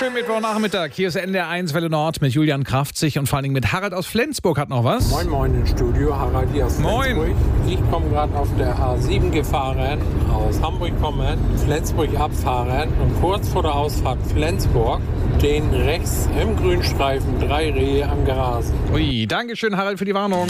Schönen Mittwochnachmittag. Hier ist NDR1 Welle Nord mit Julian Kraftzig und vor allem mit Harald aus Flensburg hat noch was. Moin Moin im Studio, Harald hier aus Flensburg. Ich komme gerade auf der A7 gefahren, aus Hamburg kommen, Flensburg abfahren und kurz vor der Ausfahrt Flensburg den rechts im Grünstreifen 3 Rehe am Grasen. Ui, Dankeschön Harald für die Warnung.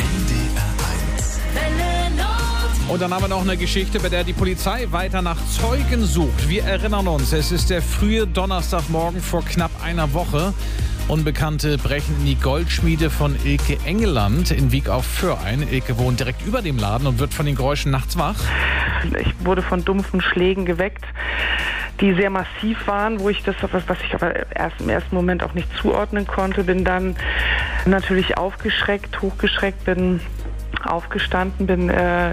Und dann haben wir noch eine Geschichte, bei der die Polizei weiter nach Zeugen sucht. Wir erinnern uns, es ist der frühe Donnerstagmorgen vor knapp einer Woche. Unbekannte brechen in die Goldschmiede von Ilke Engeland in Wiek auf Föhr ein. Ilke wohnt direkt über dem Laden und wird von den Geräuschen nachts wach. Ich wurde von dumpfen Schlägen geweckt, die sehr massiv waren, wo ich das, was ich aber im ersten Moment auch nicht zuordnen konnte, bin dann natürlich hochgeschreckt, bin aufgestanden, bin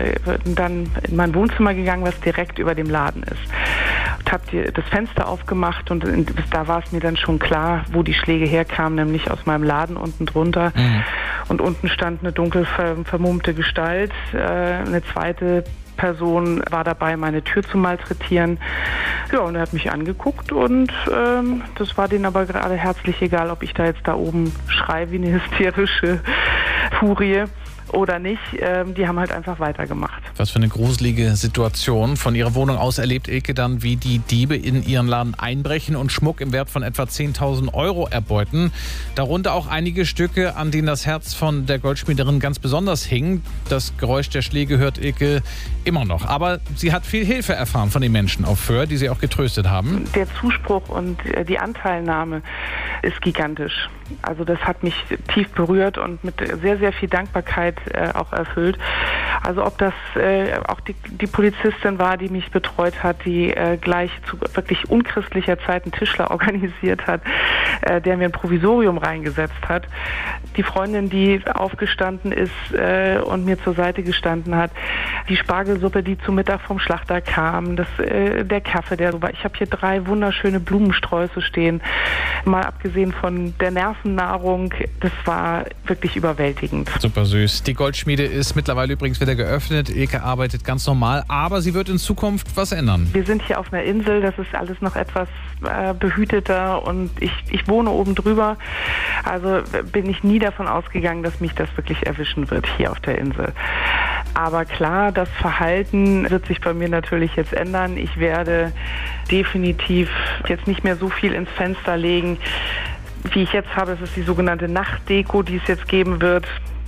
dann in mein Wohnzimmer gegangen, was direkt über dem Laden ist. Und habe das Fenster aufgemacht und da war es mir dann schon klar, wo die Schläge herkamen, nämlich aus meinem Laden unten drunter. Mhm. Und unten stand eine dunkel vermummte Gestalt. Eine zweite Person war dabei, meine Tür zu malträtieren. Ja, und er hat mich angeguckt und das war denen aber gerade herzlich egal, ob ich da oben schreie wie eine hysterische Furie oder nicht. Die haben halt einfach weitergemacht. Was für eine gruselige Situation. Von ihrer Wohnung aus erlebt Ilke dann, wie die Diebe in ihren Laden einbrechen und Schmuck im Wert von etwa 10.000 Euro erbeuten. Darunter auch einige Stücke, an denen das Herz von der Goldschmiederin ganz besonders hing. Das Geräusch der Schläge hört Ilke immer noch. Aber sie hat viel Hilfe erfahren von den Menschen auf Föhr, die sie auch getröstet haben. Der Zuspruch und die Anteilnahme ist gigantisch. Also das hat mich tief berührt und mit sehr, sehr viel Dankbarkeit auch erfüllt. Also ob das auch die Polizistin war, die mich betreut hat, die gleich zu wirklich unchristlicher Zeit einen Tischler organisiert hat, der mir ein Provisorium reingesetzt hat. Die Freundin, die aufgestanden ist und mir zur Seite gestanden hat. Die Spargelsuppe, die zu Mittag vom Schlachter kam. Der Kaffee, der war. Ich habe hier 3 wunderschöne Blumensträuße stehen. Mal abgesehen von der Nervennahrung, das war wirklich überwältigend. Super süß. Die Goldschmiede ist mittlerweile übrigens wieder geöffnet. Ilke arbeitet ganz normal, aber sie wird in Zukunft was ändern. Wir sind hier auf einer Insel, das ist alles noch etwas behüteter und ich wohne oben drüber. Also bin ich nie davon ausgegangen, dass mich das wirklich erwischen wird hier auf der Insel. Aber klar, das Verhalten wird sich bei mir natürlich jetzt ändern. Ich werde definitiv jetzt nicht mehr so viel ins Fenster legen, wie ich jetzt habe. Es ist die sogenannte Nachtdeko, die es jetzt geben wird.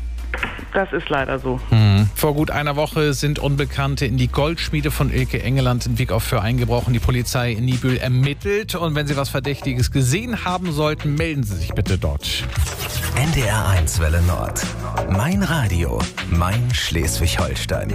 Das ist leider so. Vor gut einer Woche sind Unbekannte in die Goldschmiede von Ilke Engeland in Wiek auf Föhr eingebrochen. Die Polizei in Niebüll ermittelt. Und wenn Sie was Verdächtiges gesehen haben sollten, melden Sie sich bitte dort. NDR1 Welle Nord. Mein Radio. Mein Schleswig-Holstein.